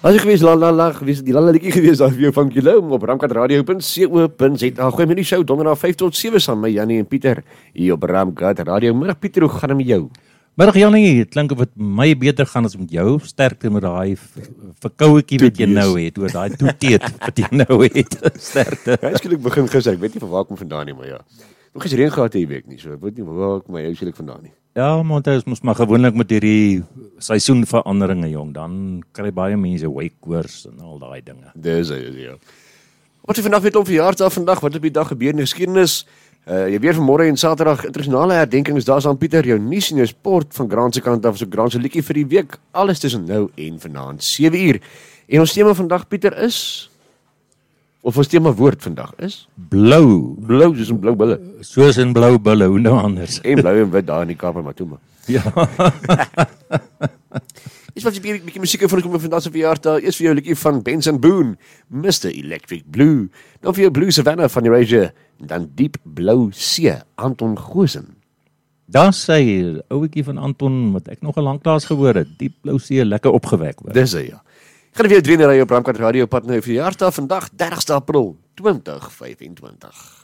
As jy gewees, gewees, die liedjie gewees daar vir jou van Kilo op ramkatradio.co.za. Gooi my die show donderdag 5 tot 7 saam met Jannie en Pieter hier op Ramkat Radio. Middag Pieter, hoe gaan dit met jou? Middag Jannie, het klink of het my beter gaan as met jou. Sterkte met daai verkouetjie wat jy nou het, oor daai toeteet wat jy nou het. Sterkte. Ja, skielik begin gister, ek weet nie van waar kom vandaan nie, maar ja. Nog eens reën gehad hierdie week nie, so ek weet nie waar kom my jou skielik vandaan nie. Ja, maar ons moet maar gewoonlik met hierdie seisoenveranderinge jong, dan kry baie mense wakekoors en al daai dinge. Dis ja. Wat is vandag weer om verjaarsdag vandag? Wat op die dag gebeur in die geskiedenis? Jy weer vanmôre en Saterdag internasionale herdenkings, daar's aan Pieter jou nuus en jou sport van Grant se kant af, so Grant se liedjie vir die week. Alles tussen nou en vanaand 7uur. En ons tema vandag Pieter is of ons tema woord vandag is Blou. Blou soos 'n blou bulle. Soos in blou bulle, hoe nou anders. En blou en wit daar in die Kaap en Matuma. Ja. Is wat 'n bietjie musiek vir kom vandag se verjaarsdag. Eers vir jou liedjie van Benson Boone, Mr. Electric Blue. Dan vir jou Blue Savannah van Eurasia, dan Diep Blou See, Anton Goosen. Daar sê ouetjie van Anton wat ek nog 'n lanklaas gehoor het, Diep Blou See, lekker opgewek hoor. Dis hy ja. Gaan weer 3 ry op Ramkat Radio pad nou vir verjaarsdag vandag 30 April 2025.